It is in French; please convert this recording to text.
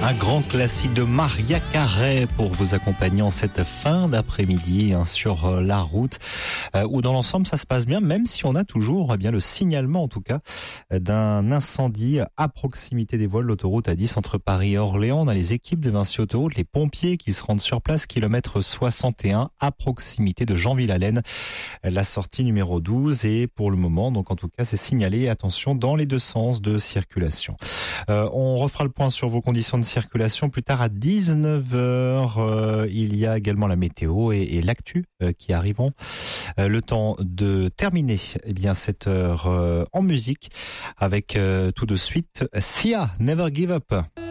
Un grand classique de Maria Carey pour vous accompagner en cette fin d'après-midi sur la route où dans l'ensemble ça se passe bien, même si on a toujours le signalement en tout cas d'un incendie à proximité des voies de l'autoroute A10 entre Paris et Orléans. On a les équipes de Vinci Autoroute, les pompiers qui se rendent sur place, kilomètre 61 à proximité de Jean-Villalène, la sortie numéro 12, et pour le moment donc en tout cas c'est signalé, attention dans les deux sens de circulation. On refera le point sur vos conditions de circulation plus tard à 19h. Il y a également la météo et l'actu qui arriveront. Le temps de terminer cette heure en musique avec tout de suite Sia, Never Give Up.